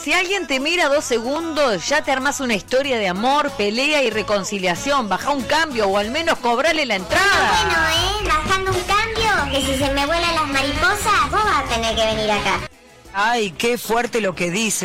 Si alguien te mira 2 segundos, ya te armás una historia de amor, pelea y reconciliación. Baja un cambio o al menos cobrale la entrada. Bueno, bajando un cambio, que si se me vuelan las mariposas, vos vas a tener que venir acá. Ay, qué fuerte lo que dice.